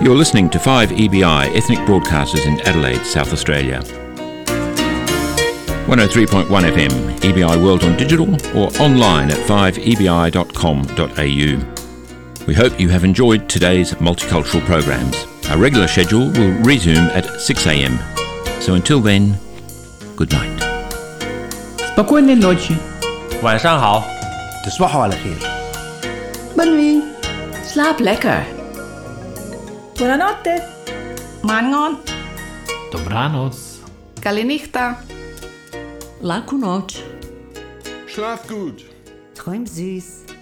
You're listening to 5EBI Ethnic Broadcasters in Adelaide, South Australia. 103.1 FM, EBI World on Digital, or online at 5ebi.com.au. We hope you have enjoyed today's multicultural programs. Our regular schedule will resume at 6 a.m. So until then, good night. Спокойной ночи. 晚上好 تصبحوا على خير. Bonne nuit. Slaap lekker. Buonanotte. Mangon. Dobranoc. Kalinichta. Laku noć. Schlaf gut. Träum süß.